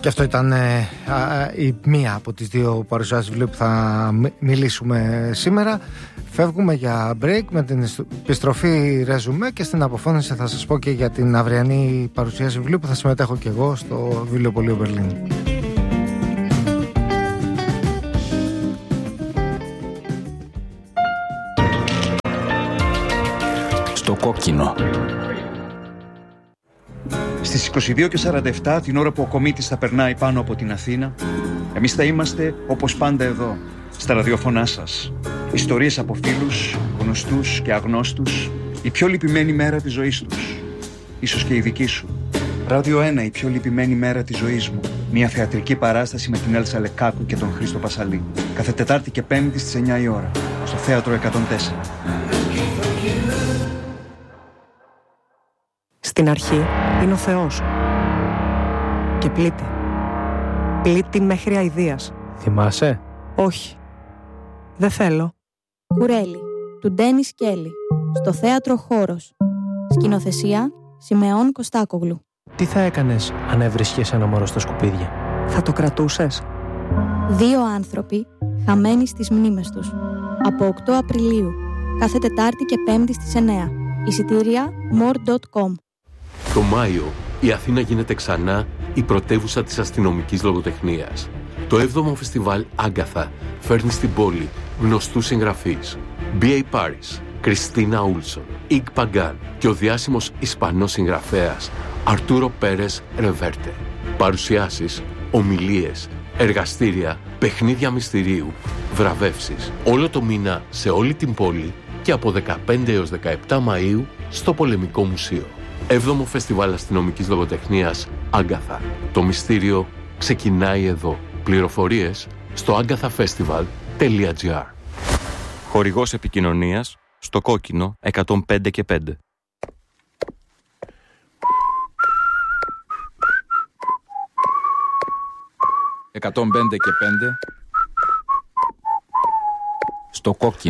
Και αυτό ήταν η μία από τις δύο παρουσιάσεις βιβλίου που θα μιλήσουμε σήμερα. Φεύγουμε για break με την επιστροφή ρεζουμέ και στην αποφώνηση θα σας πω και για την αυριανή παρουσίαση βιβλίου που θα συμμετέχω και εγώ στο Βιβλιοπωλείο Μπερλίν. Στο κόκκινο. Στις 22:47, την ώρα που ο κομίτης θα περνάει πάνω από την Αθήνα, εμείς θα είμαστε όπως πάντα εδώ, στα ραδιόφωνά σας. Ιστορίες από φίλους, γνωστούς και αγνώστους, η πιο λυπημένη μέρα της ζωής τους. Ίσως και η δική σου. Ράδιο 1, η πιο λυπημένη μέρα της ζωής μου. Μια θεατρική παράσταση με την Έλσα Λεκάκου και τον Χρήστο Πασαλή. Κάθε Τετάρτη και Πέμπτη στις 9 η ώρα, στο Θέατρο 104. Στην αρχή είναι ο Θεός. Και πλήττει. Πλήττει μέχρι αηδίας. Θυμάσαι? Όχι. Δεν θέλω. Κουρέλι, του Ντένις Κέλλη, στο Θέατρο Χώρος. Σκηνοθεσία, Σιμεών Κωστάκογλου. Τι θα έκανες αν έβρισκες ένα μωρό στα σκουπίδια? Θα το κρατούσες? 2 άνθρωποι χαμένοι στις μνήμες τους. Από 8 Απριλίου, κάθε Τετάρτη και Πέμπτη στις 9. Εισιτήρια more.com. Το Μάιο, η Αθήνα γίνεται ξανά η πρωτεύουσα της αστυνομικής λογοτεχνίας. Το 7ο φεστιβάλ Άγκαθα φέρνει στην πόλη γνωστούς συγγραφείς. B.A. Paris, Κριστίνα Ούλσον, Ιγ Παγκάν και ο διάσημος Ισπανός συγγραφέας Αρτούρο Πέρες Ρεβέρτε. Παρουσιάσεις, ομιλίες, εργαστήρια, παιχνίδια μυστηρίου, βραβεύσεις. Όλο το μήνα σε όλη την πόλη και από 15 έως 17 Μαΐου στο Πολεμικό Μουσείο. 7ο Φεστιβάλ Αστυνομικής Λογοτεχνίας Άγκαθα. Το μυστήριο ξεκινάει εδώ. Πληροφορίες στο agathafestival.gr. Χορηγός επικοινωνίας στο κόκκινο 105 και 5. «105 και 5» στο κόκκινο.